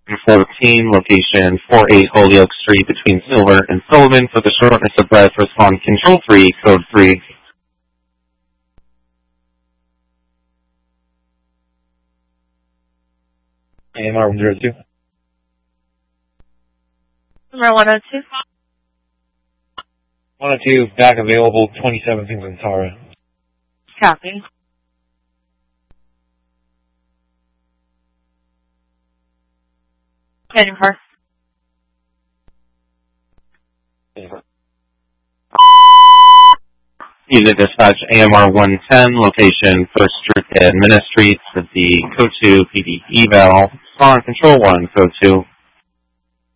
14, location 48 Holyoke Street between Silver and Sullivan for the shortness of breath. Respond Control 3, Code 3. AMR 102. Number 102. 102, back available, 27 things in Tara. Copy. Heading car. Unit Dispatch AMR 110, location 1st Street and Minna Streets with the Code 2 PD eval. Respond Control 1, Code 2.